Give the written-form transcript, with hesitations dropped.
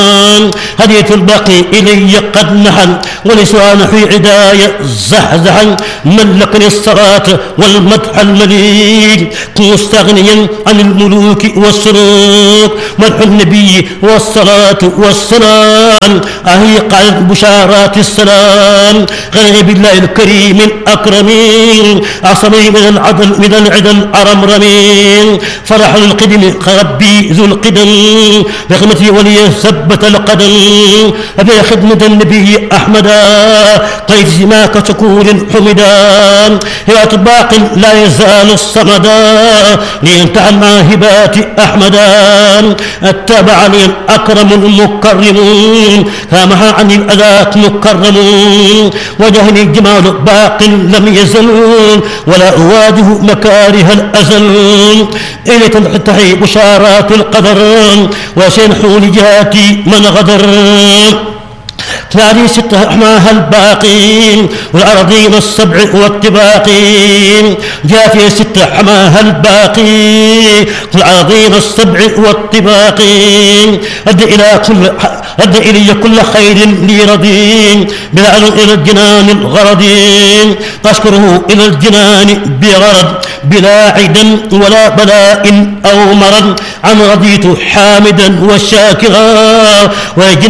هديت الباقي إلي قد نحل ولسان في عداية زحزحا ملكني الصلاة والمدح المليك مستغنيا عن الملوك والسلوك مدح النبي والصلاة والسلام أهي قالت بشارات السلام غير بالله الكريم الأكرمين أعصمي من العدل الأرمرمين فرح القدم ربي ذو القدم بخدمتي ولي ثبت القدم أبي خدمة النبي أحمدا طيف سماك شكور حمدا هي باق لا يزال الصمدا لينتهى الماهبات أحمدا اتبعني الأكرم المكرم فامها عن الأذات مكرم وجهني جمال باق لم يزل ولا أواجه مكاره الأزل إلي تنحتحي بشارات القدر وسينحون جهاتي من غدر ثاني ستة أحماها الباقين والأراضين السبع والطباقين جافي ستة أحماها الباقين والأراضين السبع والطباقين أد إلي كل خير لي رضين بلعن إلى الجنان الغرضين أشكره إلى الجنان بغرض بلا عدا ولا بلاء أو مرض عن رضيت حامدا وشاكرا